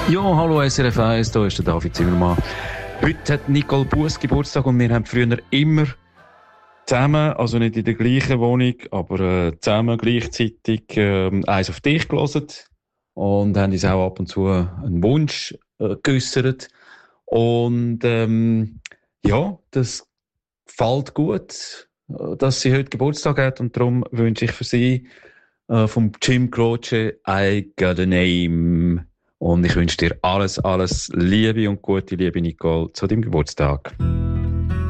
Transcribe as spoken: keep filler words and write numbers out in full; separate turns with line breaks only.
Ja, hallo S R F eins, da ist der David Zimmermann. Heute hat Nicole Buss Geburtstag und wir haben früher immer zusammen, also nicht in der gleichen Wohnung, aber äh, zusammen gleichzeitig äh, eins auf dich gelassen und haben uns auch ab und zu einen Wunsch äh, geäussert. Und ähm, ja, das gefällt gut, äh, dass sie heute Geburtstag hat und darum wünsche ich für sie äh, vom Jim Croce I Got a Name. Und ich wünsche dir alles, alles Liebe und Gute, liebe Nicole, zu deinem Geburtstag.